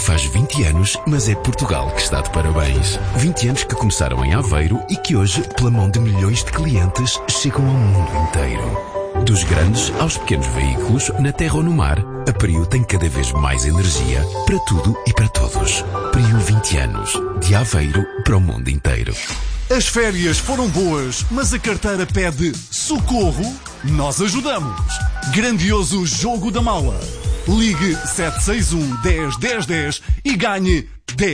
Faz 20 anos, mas é Portugal que está de parabéns. 20 anos que começaram em Aveiro e que hoje, pela mão de milhões de clientes, chegam ao mundo inteiro. Dos grandes aos pequenos veículos, na terra ou no mar, a Priu tem cada vez mais energia para tudo e para todos. Priu 20 anos, de Aveiro para o mundo inteiro. As férias foram boas, mas a carteira pede socorro? Nós ajudamos! Grandioso Jogo da Mala. Ligue 761 10 10 10 e ganhe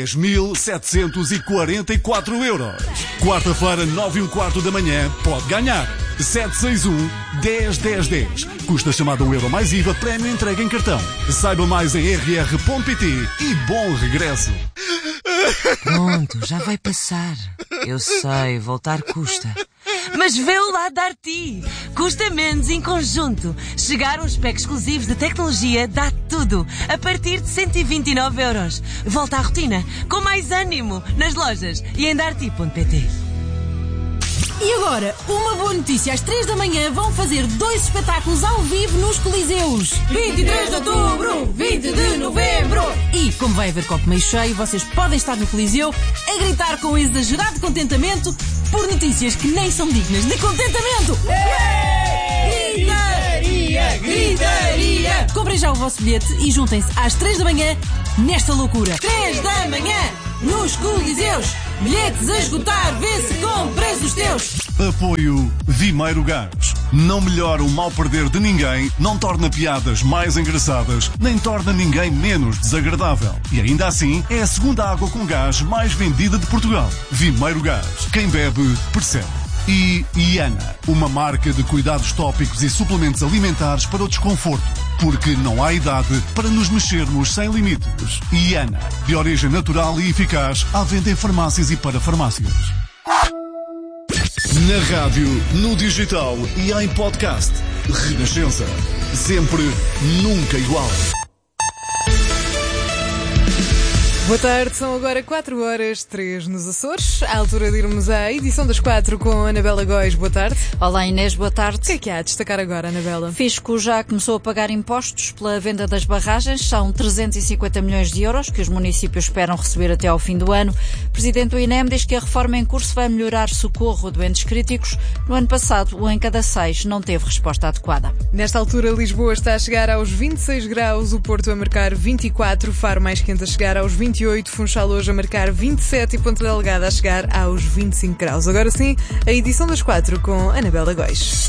10.744 euros. Quarta-feira, 9h15 da manhã, pode ganhar. 761 10 10 10. Custa chamada o euro mais IVA, prémio entregue em cartão. Saiba mais em rr.pt e bom regresso. Pronto, já vai passar. Eu sei, voltar custa. Mas vê-o lá dar-te. Custa menos em conjunto. Chegaram os packs exclusivos de tecnologia Dá Tudo a partir de 129 euros. Volta à rotina com mais ânimo nas lojas e em darti.pt. E agora, uma boa notícia. Às 3 da manhã vão fazer 2 espetáculos ao vivo nos Coliseus. 23 de outubro, 20 de novembro. E, como vai haver copo meio cheio, vocês podem estar no Coliseu a gritar com exagerado contentamento por notícias que nem são dignas de contentamento. Gritaria, gritaria. Comprem já o vosso bilhete e juntem-se às 3 da manhã nesta loucura. 3 da manhã, nos Coliseus. Bilhetes a esgotar, vê se compras os teus. Apoio Vimeiro Gás. Não melhora o mal perder de ninguém, não torna piadas mais engraçadas, nem torna ninguém menos desagradável. E ainda assim, é a segunda água com gás mais vendida de Portugal. Vimeiro Gás. Quem bebe, percebe. E Iana, uma marca de cuidados tópicos e suplementos alimentares para o desconforto. Porque não há idade para nos mexermos sem limites. Iana, de origem natural e eficaz, à venda em farmácias e para farmácias. Na rádio, no digital e em podcast. Renascença. Sempre, nunca igual. Boa tarde, são agora 4h03 nos Açores, à altura de irmos à edição das 4 com a Anabela Góis. Boa tarde. Olá Inês, boa tarde. O que é que há a destacar agora, Anabela? Fisco já começou a pagar impostos pela venda das barragens, são 350 milhões de euros que os municípios esperam receber até ao fim do ano. O presidente do INEM diz que a reforma em curso vai melhorar socorro a doentes críticos. No ano passado, 1 em cada 6 não teve resposta adequada. Nesta altura, Lisboa está a chegar aos 26 graus, o Porto a marcar 24, Faro mais quente a chegar aos 28, Funchal hoje a marcar 27 e Ponta Delgada a chegar aos 25 graus. Agora sim, a edição das 4 com Anabela Góis.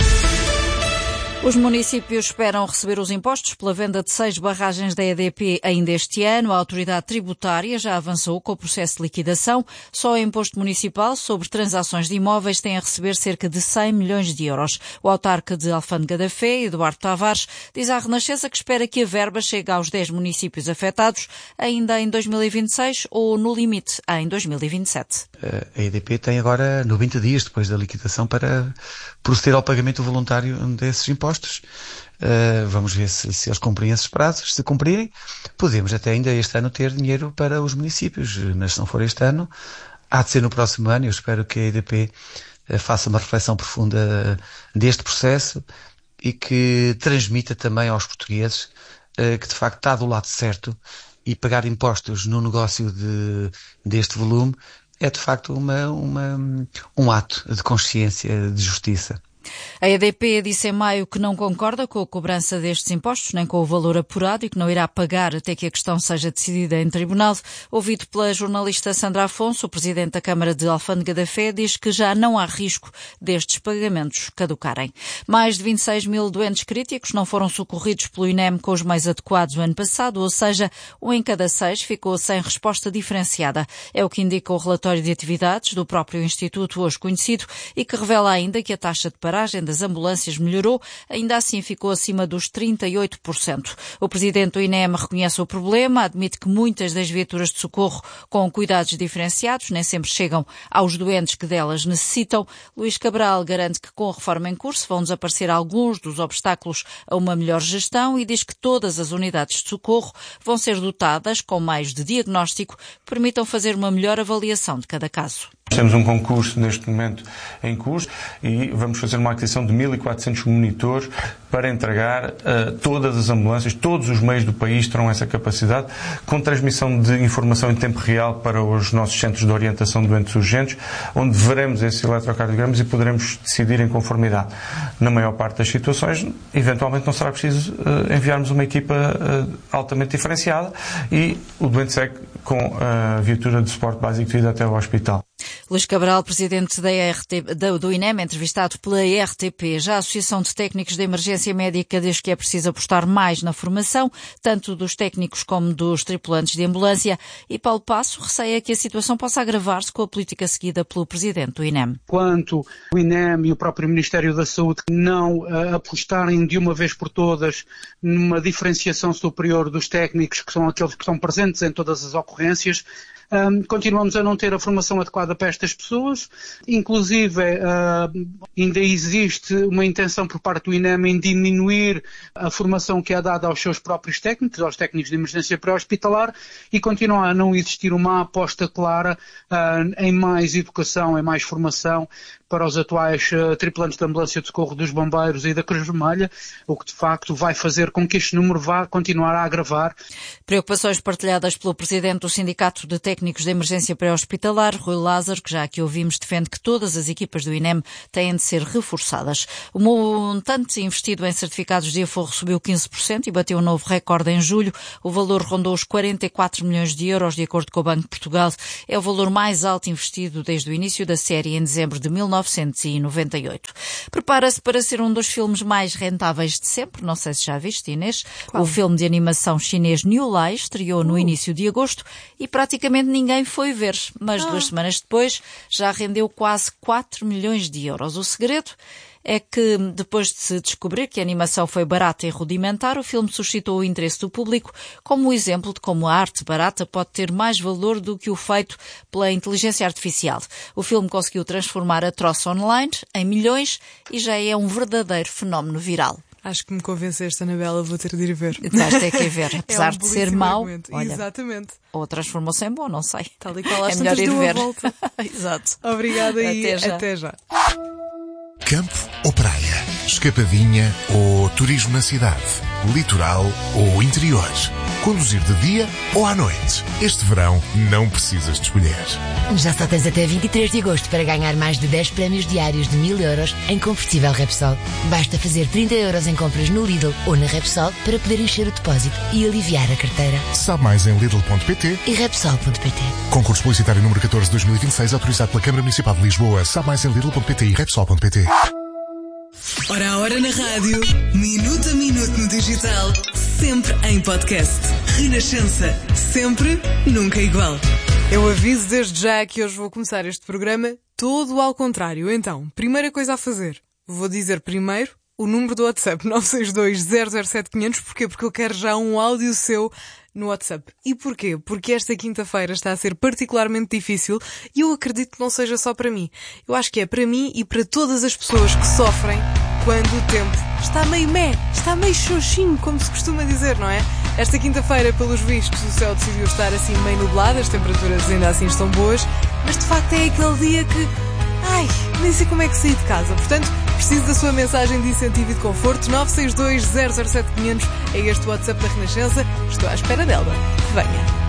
Os municípios esperam receber os impostos pela venda de 6 barragens da EDP ainda este ano. A autoridade tributária já avançou com o processo de liquidação. Só o imposto municipal sobre transações de imóveis tem a receber cerca de 100 milhões de euros. O autarca de Alfândega da Fé, Eduardo Tavares, diz à Renascença que espera que a verba chegue aos 10 municípios afetados ainda em 2026 ou, no limite, em 2027. A EDP tem agora 90 dias depois da liquidação para proceder ao pagamento voluntário desses impostos. Vamos ver se eles cumprem esses prazos. Se cumprirem, podemos até ainda este ano ter dinheiro para os municípios, mas se não for este ano, há de ser no próximo ano. Eu espero que a EDP faça uma reflexão profunda deste processo e que transmita também aos portugueses que de facto está do lado certo, e pagar impostos no negócio deste volume é de facto um ato de consciência, de justiça. A EDP disse em maio que não concorda com a cobrança destes impostos, nem com o valor apurado, e que não irá pagar até que a questão seja decidida em tribunal. Ouvido pela jornalista Sandra Afonso, o presidente da Câmara de Alfândega da Fé diz que já não há risco destes pagamentos caducarem. Mais de 26 mil doentes críticos não foram socorridos pelo INEM com os meios adequados o ano passado, ou seja, 1 em cada 6 ficou sem resposta diferenciada. É o que indica o relatório de atividades do próprio Instituto hoje conhecido e que revela ainda que a taxa de paragem das ambulâncias melhorou, ainda assim ficou acima dos 38%. O presidente do INEM reconhece o problema, admite que muitas das viaturas de socorro com cuidados diferenciados nem sempre chegam aos doentes que delas necessitam. Luís Cabral garante que com a reforma em curso vão desaparecer alguns dos obstáculos a uma melhor gestão e diz que todas as unidades de socorro vão ser dotadas com meios de diagnóstico que permitam fazer uma melhor avaliação de cada caso. Temos um concurso neste momento em curso e vamos fazer uma aquisição de 1.400 monitores para entregar todas as ambulâncias, todos os meios do país terão essa capacidade, com transmissão de informação em tempo real para os nossos centros de orientação de doentes urgentes, onde veremos esses eletrocardiogramas e poderemos decidir em conformidade. Na maior parte das situações, eventualmente não será preciso enviarmos uma equipa altamente diferenciada e o doente segue com a viatura de suporte básico de vida até ao hospital. Luís Cabral, presidente do INEM, entrevistado pela RTP. Já a Associação de Técnicos de Emergência Médica diz que é preciso apostar mais na formação, tanto dos técnicos como dos tripulantes de ambulância. E Paulo Passo receia que a situação possa agravar-se com a política seguida pelo presidente do INEM. Quanto o INEM e o próprio Ministério da Saúde não apostarem de uma vez por todas numa diferenciação superior dos técnicos, que são aqueles que estão presentes em todas as ocorrências, continuamos a não ter a formação adequada para estas pessoas. Inclusive, ainda existe uma intenção por parte do INEM em diminuir a formação que é dada aos seus próprios técnicos, aos técnicos de emergência pré-hospitalar, e continua a não existir uma aposta clara em mais educação, em mais formação para os atuais tripulantes de ambulância de socorro dos bombeiros e da Cruz Vermelha, o que de facto vai fazer com que este número vá continuar a agravar. Preocupações partilhadas pelo presidente do Sindicato de Técnicos de Emergência Pré-Hospitalar, Rui Lázaro, que já aqui ouvimos, defende que todas as equipas do INEM têm de ser reforçadas. O montante investido em certificados de aforro subiu 15% e bateu um novo recorde em julho. O valor rondou os 44 milhões de euros, de acordo com o Banco de Portugal. É o valor mais alto investido desde o início da série, em dezembro de 1998. Prepara-se para ser um dos filmes mais rentáveis de sempre. Não sei se já viste, Inês. Qual? O filme de animação chinês New Lai estreou no início de agosto e praticamente ninguém foi ver, mas 2 semanas depois já rendeu quase 4 milhões de euros. O segredo é que, depois de se descobrir que a animação foi barata e rudimentar, o filme suscitou o interesse do público como um exemplo de como a arte barata pode ter mais valor do que o feito pela inteligência artificial. O filme conseguiu transformar a troça online em milhões e já é um verdadeiro fenómeno viral. Acho que me convenceste, Anabela, vou ter de ir ver. Vais ter que ir ver, apesar de ser mau. Olha, exatamente. Ou transformou-se em bom, não sei. Tal e qual, é melhor ir ver. Volta. Exato. Obrigada e até já. Campo ou praia? Escapadinha ou turismo na cidade? Litoral ou interior? Conduzir de dia ou à noite? Este verão não precisas de escolher. Já só tens até 23 de agosto para ganhar mais de 10 prémios diários de 1.000 euros em combustível Repsol. Basta fazer 30 euros em compras no Lidl ou na Repsol para poder encher o depósito e aliviar a carteira. Sabe mais em Lidl.pt e Repsol.pt. Concurso publicitário número 14 de 2026, autorizado pela Câmara Municipal de Lisboa. Sabe mais em Lidl.pt e Repsol.pt. Hora a hora na rádio, minuto a minuto no digital, sempre em podcast. Renascença, sempre, nunca igual. Eu aviso desde já que hoje vou começar este programa todo ao contrário. Então, primeira coisa a fazer, vou dizer primeiro o número do WhatsApp, 962-007-500. Porquê? Porque eu quero já um áudio seu no WhatsApp. E porquê? Porque esta quinta-feira está a ser particularmente difícil e eu acredito que não seja só para mim. Eu acho que é para mim e para todas as pessoas que sofrem quando o tempo está meio está meio xoxinho, como se costuma dizer, não é? Esta quinta-feira, pelos vistos, o céu decidiu estar assim meio nublado, as temperaturas ainda assim estão boas, mas de facto é aquele dia que nem sei como é que saí de casa. Portanto, preciso da sua mensagem de incentivo e de conforto. 962-007-500 é este WhatsApp da Renascença. Estou à espera dela. Venha.